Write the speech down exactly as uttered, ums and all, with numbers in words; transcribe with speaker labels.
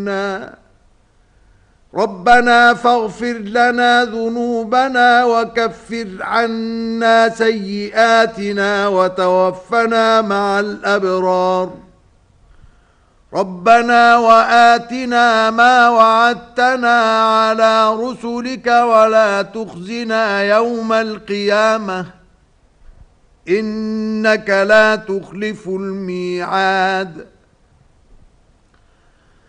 Speaker 1: ربنا فاغفر لنا ذنوبنا وكفر عنا سيئاتنا وتوفنا مع الأبرار ربنا وآتنا ما وعدتنا على رسلك ولا تخزنا يوم القيامة إنك لا تخلف الميعاد